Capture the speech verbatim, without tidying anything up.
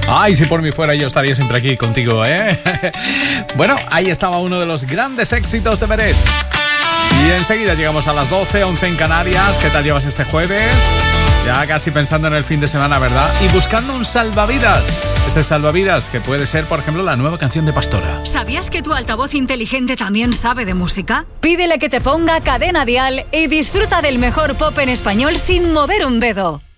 Ay, si por mí fuera yo estaría siempre aquí contigo, ¿eh? Bueno, ahí estaba uno de los grandes éxitos de Beret. Y enseguida llegamos a las doce, once en Canarias. ¿Qué tal llevas este jueves? Ya casi pensando en el fin de semana, ¿verdad? Y buscando un salvavidas. Ese salvavidas que puede ser, por ejemplo, la nueva canción de Pastora. ¿Sabías que tu altavoz inteligente también sabe de música? Pídele que te ponga Cadena Dial y disfruta del mejor pop en español sin mover un dedo.